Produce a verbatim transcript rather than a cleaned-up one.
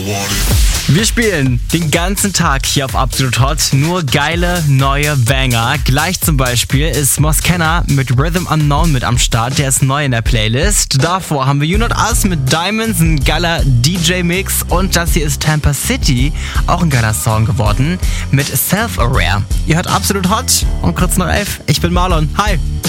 Wir spielen den ganzen Tag hier auf Absolut Hot nur geile neue Banger. Gleich zum Beispiel ist Moskenna mit Rhythm Unknown mit am Start. Der ist neu in der Playlist. Davor haben wir You Not Us mit Diamonds, ein geiler D J-Mix. Und das hier ist Tampa City, auch ein geiler Song geworden, mit Self-Aware. Ihr hört Absolut Hot um kurz nach elf. Ich bin Marlon. Hi.